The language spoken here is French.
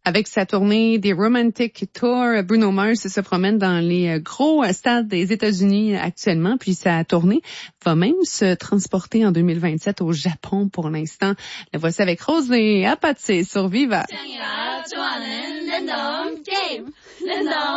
Avec sa tournée des Romantic Tour, Bruno Mars se promène dans les gros stades des États-Unis actuellement, puis sa tournée va même se transporter en 2027 au Japon pour l'instant. La voici avec Rose et Apache sur Viva.